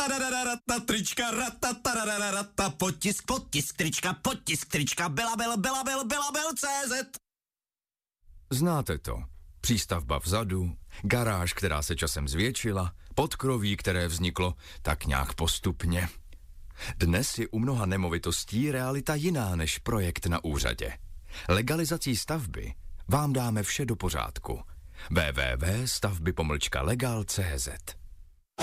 trička, potisk trička, belabel.cz. Znáte to. Přístavba vzadu, garáž, která se časem zvětšila, podkroví, které vzniklo tak nějak postupně. Dnes je u mnoha nemovitostí realita jiná než projekt na úřadě. Legalizací stavby vám dáme vše do pořádku. www.stavby-legal.cz